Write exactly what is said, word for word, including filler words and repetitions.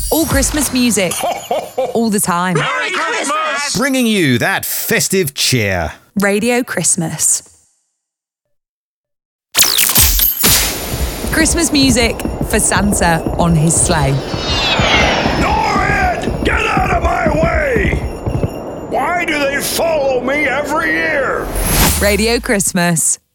All Christmas music. All the time. Merry Christmas! Bringing you that festive cheer. Radio Christmas. Christmas music for Santa on his sleigh. Norrid! Get out of my way! Why do they follow me every year? Radio Christmas.